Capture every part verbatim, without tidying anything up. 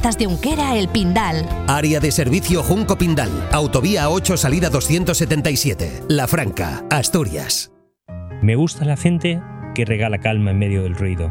Puertas de Unquera, El Pindal. Área de servicio Junco Pindal. Autovía ocho, salida doscientos setenta y siete. La Franca, Asturias. Me gusta la gente que regala calma en medio del ruido.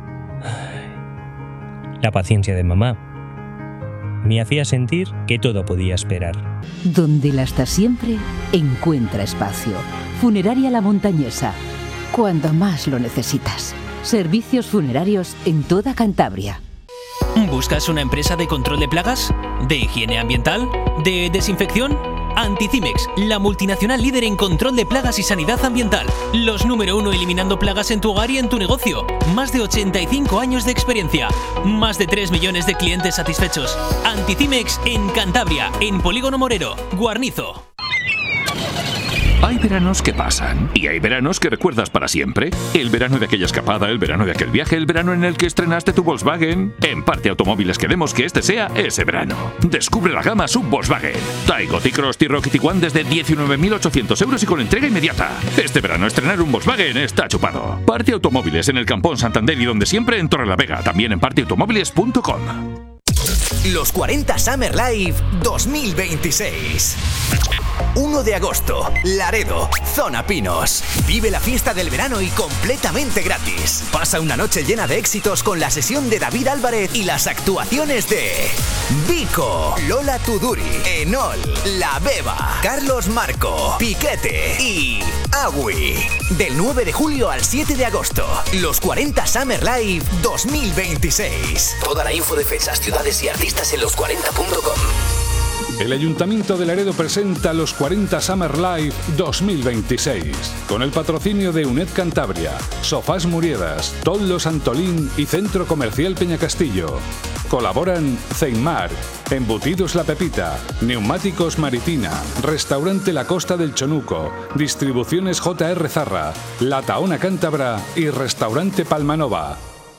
La paciencia de mamá me hacía sentir que todo podía esperar. Donde la hasta siempre encuentra espacio. Funeraria La Montañesa. Cuando más lo necesitas. Servicios funerarios en toda Cantabria. ¿Buscas una empresa de control de plagas? ¿De higiene ambiental? ¿De desinfección? Anticimex, la multinacional líder en control de plagas y sanidad ambiental. Los número uno eliminando plagas en tu hogar y en tu negocio. Más de ochenta y cinco años de experiencia. Más de tres millones de clientes satisfechos. Anticimex en Cantabria, en Polígono Morero, Guarnizo. Hay veranos que pasan y hay veranos que recuerdas para siempre. El verano de aquella escapada, el verano de aquel viaje, el verano en el que estrenaste tu Volkswagen. En Parte Automóviles queremos que este sea ese verano. Descubre la gama sub Volkswagen. Taigo, T-Cross, T-Roc y Tiguan desde diecinueve mil ochocientos euros y con entrega inmediata. Este verano estrenar un Volkswagen está chupado. Parte Automóviles en el Campón Santander y donde siempre en Torrelavega. También en parte automóviles punto com. Los cuarenta Summer Live dos mil veintiséis. uno de agosto, Laredo, Zona Pinos. Vive la fiesta del verano y completamente gratis. Pasa una noche llena de éxitos con la sesión de David Álvarez y las actuaciones de Vico, Lola Tuduri, Enol, La Beba, Carlos Marco, Piquete y Agui. Del nueve de julio al siete de agosto. Los cuarenta Summer Live dos mil veintiséis. Toda la info de fechas, ciudades y artistas en los cuarenta punto com. El Ayuntamiento de Laredo presenta los cuarenta Summer Live dos mil veintiséis, con el patrocinio de UNED Cantabria, Sofás Muriedas, Toldos Antolín y Centro Comercial Peñacastillo. Colaboran Ceinmar, Embutidos La Pepita, Neumáticos Maritina, Restaurante La Costa del Chonuco, Distribuciones J R Zarra, La Taona Cántabra y Restaurante Palmanova.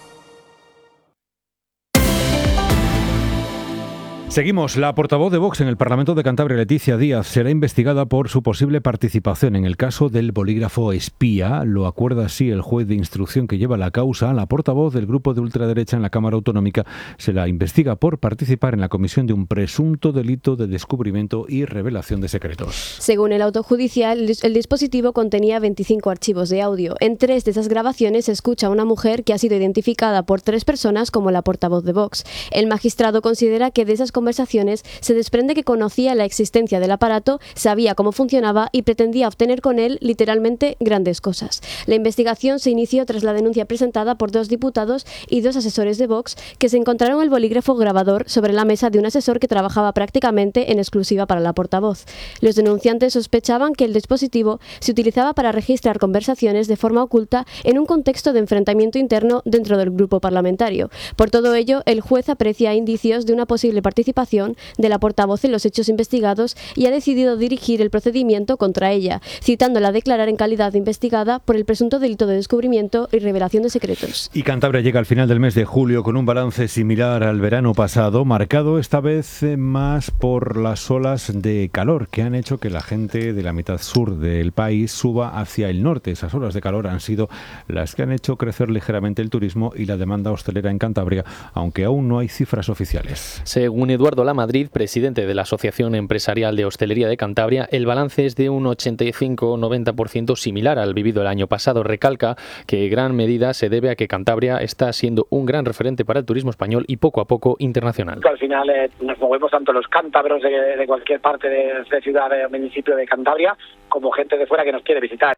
Seguimos. La portavoz de Vox en el Parlamento de Cantabria, Leticia Díaz, será investigada por su posible participación en el caso del bolígrafo espía. Lo acuerda así el juez de instrucción que lleva la causa. La portavoz del grupo de ultraderecha en la Cámara Autonómica se la investiga por participar en la comisión de un presunto delito de descubrimiento y revelación de secretos. Según el auto judicial, el dispositivo contenía veinticinco archivos de audio. En tres de esas grabaciones se escucha a una mujer que ha sido identificada por tres personas como la portavoz de Vox. El magistrado considera que de esas conversaciones se desprende que conocía la existencia del aparato, sabía cómo funcionaba y pretendía obtener con él literalmente grandes cosas. La investigación se inició tras la denuncia presentada por dos diputados y dos asesores de Vox que se encontraron el bolígrafo grabador sobre la mesa de un asesor que trabajaba prácticamente en exclusiva para la portavoz. Los denunciantes sospechaban que el dispositivo se utilizaba para registrar conversaciones de forma oculta en un contexto de enfrentamiento interno dentro del grupo parlamentario. Por todo ello, el juez aprecia indicios de una posible participación de la portavoz en los hechos investigados y ha decidido dirigir el procedimiento contra ella, citándola a declarar en calidad de investigada por el presunto delito de descubrimiento y revelación de secretos. Y Cantabria llega al final del mes de julio con un balance similar al verano pasado, marcado esta vez más por las olas de calor que han hecho que la gente de la mitad sur del país suba hacia el norte. Esas olas de calor han sido las que han hecho crecer ligeramente el turismo y la demanda hostelera en Cantabria, aunque aún no hay cifras oficiales. Según Eduardo Lamadrid, presidente de la Asociación Empresarial de Hostelería de Cantabria, el balance es de un ochenta y cinco a noventa por ciento similar al vivido el año pasado. Recalca que gran medida se debe a que Cantabria está siendo un gran referente para el turismo español y poco a poco internacional. Al final eh, nos movemos tanto los cántabros de, de cualquier parte de, de ciudad o municipio de Cantabria como gente de fuera que nos quiere visitar.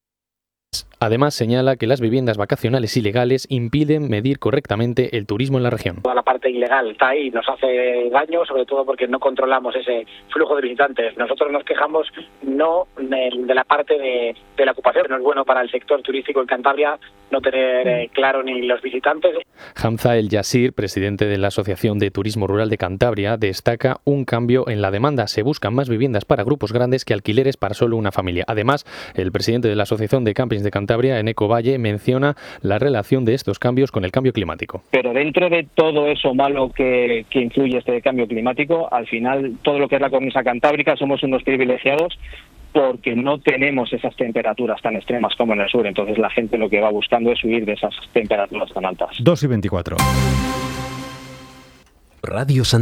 Además, señala que las viviendas vacacionales ilegales impiden medir correctamente el turismo en la región. Toda la parte ilegal está ahí, nos hace daño, sobre todo porque no controlamos ese flujo de visitantes. Nosotros nos quejamos no de, de la parte de, de la ocupación. No es bueno para el sector turístico en Cantabria no tener eh, claro ni los visitantes. Hamza El Yassir, presidente de la Asociación de Turismo Rural de Cantabria, destaca un cambio en la demanda. Se buscan más viviendas para grupos grandes que alquileres para solo una familia. Además, el presidente de la Asociación de Campings de Cantabria, Eneco Valle, menciona la relación de estos cambios con el cambio climático. Pero dentro de todo eso malo que, que influye este cambio climático, al final todo lo que es la cornisa cantábrica somos unos privilegiados porque no tenemos esas temperaturas tan extremas como en el sur. Entonces la gente lo que va buscando es huir de esas temperaturas tan altas. dos y veinticuatro. Radio San